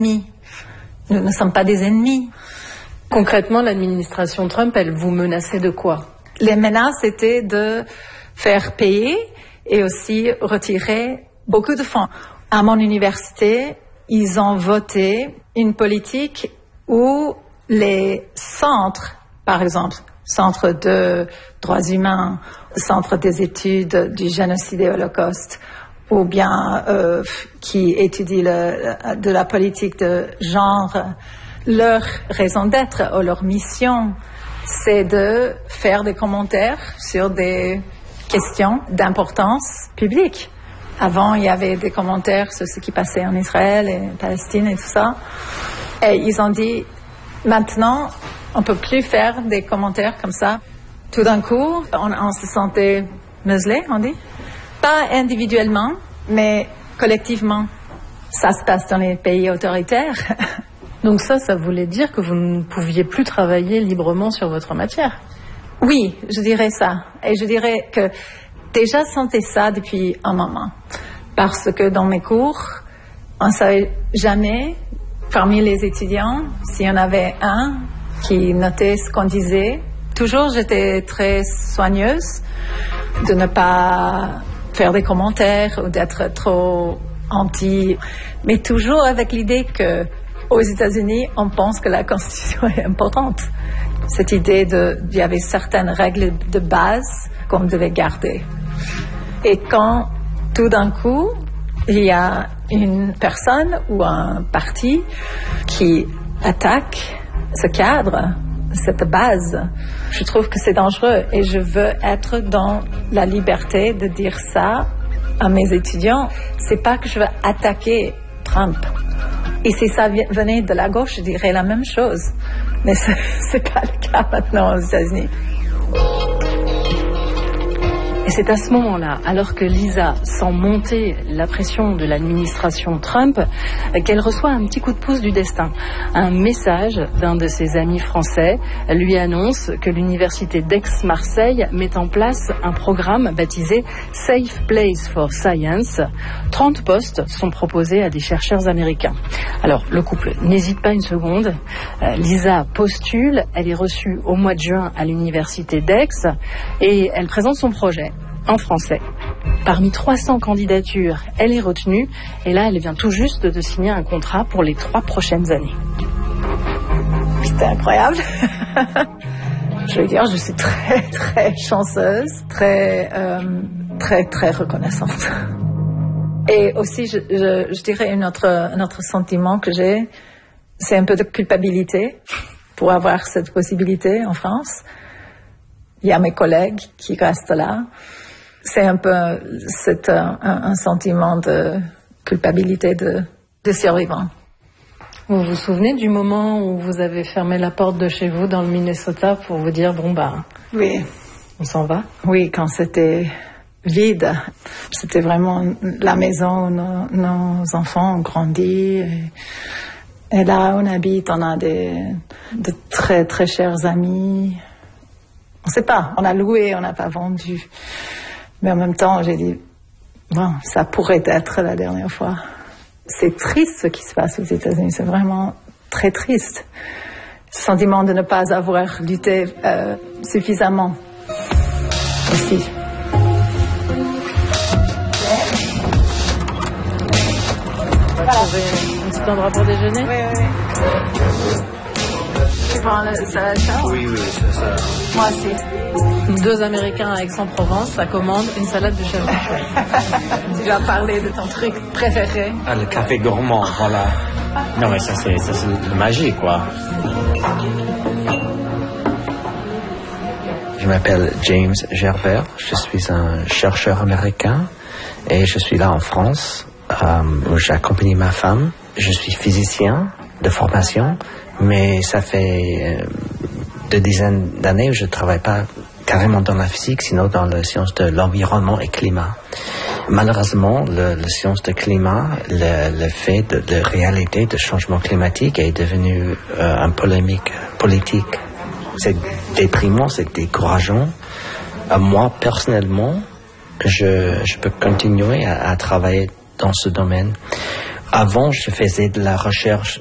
Nous ne sommes pas des ennemis. Concrètement, l'administration Trump, elle vous menaçait de quoi? Les menaces étaient de faire payer et aussi retirer beaucoup de fonds. À mon université, ils ont voté une politique où les centres, par exemple, centre de droits humains, centre des études du génocide et holocauste, ou bien qui étudient de la politique de genre, leur raison d'être ou leur mission, c'est de faire des commentaires sur des questions d'importance publique. Avant, il y avait des commentaires sur ce qui passait en Israël et en Palestine et tout ça. Et ils ont dit, maintenant, on ne peut plus faire des commentaires comme ça. Tout d'un coup, on se sentait muselé, on dit. Pas individuellement, mais collectivement. Ça se passe dans les pays autoritaires. Donc ça voulait dire que vous ne pouviez plus travailler librement sur votre matière? Oui, je dirais ça. Et je dirais que déjà sentais ça depuis un moment. Parce que dans mes cours, on ne savait jamais, parmi les étudiants, s'il y en avait un qui notait ce qu'on disait. Toujours, j'étais très soigneuse de ne pas faire des commentaires ou d'être trop anti, mais toujours avec l'idée que aux États-Unis, on pense que la Constitution est importante. Cette idée il y avait certaines règles de base qu'on devait garder. Et quand, tout d'un coup, il y a une personne ou un parti qui attaque ce cadre, cette base, je trouve que c'est dangereux et je veux être dans la liberté de dire ça à mes étudiants. C'est pas que je veux attaquer Trump. Et si ça venait de la gauche, je dirais la même chose. Mais c'est pas le cas maintenant aux États-Unis. Et c'est à ce moment-là, alors que Lisa sent monter la pression de l'administration Trump, qu'elle reçoit un petit coup de pouce du destin. Un message d'un de ses amis français lui annonce que l'université d'Aix-Marseille met en place un programme baptisé Safe Place for Science. 30 postes sont proposés à des chercheurs américains. Alors, le couple n'hésite pas une seconde. Lisa postule, elle est reçue au mois de juin à l'université d'Aix et elle présente son projet en français. Parmi 300 candidatures, elle est retenue et là, elle vient tout juste de signer un contrat pour les 3 prochaines années. C'était incroyable. Je veux dire, je suis très, très chanceuse, très reconnaissante. Et aussi, je dirais un autre sentiment que j'ai, c'est un peu de culpabilité pour avoir cette possibilité en France. Il y a mes collègues qui restent là. C'est un peu un sentiment de culpabilité de survivant. Vous vous souvenez du moment où vous avez fermé la porte de chez vous dans le Minnesota pour vous dire, oui, on s'en va? Oui, quand c'était vide. C'était vraiment la maison où nos enfants ont grandi. Et là, on habite, on a de très, très chers amis. On ne sait pas, on a loué, on n'a pas vendu. Mais en même temps, j'ai dit, bon, ça pourrait être la dernière fois. C'est triste ce qui se passe aux États-Unis, c'est vraiment très triste. Ce sentiment de ne pas avoir lutté suffisamment aussi. Trouver un petit endroit pour déjeuner? Oui. Tu prends le salade char? Oui, c'est ça. Moi aussi. 2 Américains à Aix-en-Provence, ça commande une salade de chèvre. Tu vas parler de ton truc préféré? Le café gourmand, voilà. Non, mais ça c'est la magie, quoi. Je m'appelle James Gerbert, je suis un chercheur américain et je suis là en France où j'accompagne ma femme. Je suis physicien de formation, mais ça fait 2 dizaines d'années où je ne travaille pas carrément dans la physique, sinon dans la science de l'environnement et climat. Malheureusement, la science de climat, le fait de réalité de changement climatique est devenu une polémique politique. C'est déprimant, c'est décourageant. Moi, personnellement, je peux continuer à travailler dans ce domaine. Avant, je faisais de la recherche